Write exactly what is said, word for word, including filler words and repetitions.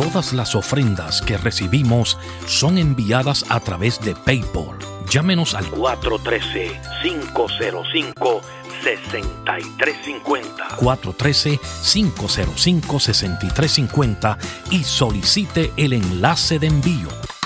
Todas las ofrendas que recibimos son enviadas a través de PayPal. Llámenos al cuatro uno tres, cinco cero cinco, seis tres cinco cero. cuatro uno tres, cinco cero cinco, seis tres cinco cero y solicite el enlace de envío.